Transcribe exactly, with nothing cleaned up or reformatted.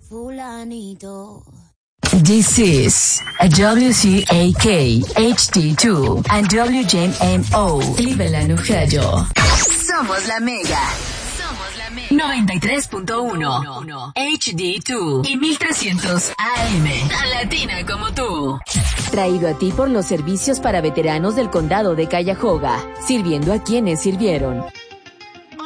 Fulanito. This is a W C A K, H D two, and W J M O, Cleveland, Ohio. Somos la Mega. Somos la Mega. noventa y tres punto uno, H D dos y mil trescientos A M. Tan latina como tú. Traído a ti por los servicios para veteranos del condado de Cuyahoga, sirviendo a quienes sirvieron.